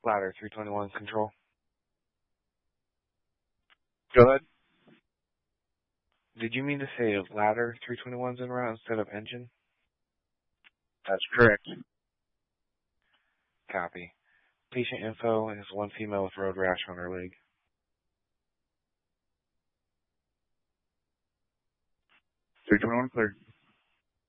Ladder 321 control. Go ahead. Did you mean to say ladder 321's en route instead of engine? That's correct. Copy. Patient info is one female with road rash on her leg. 321 clear.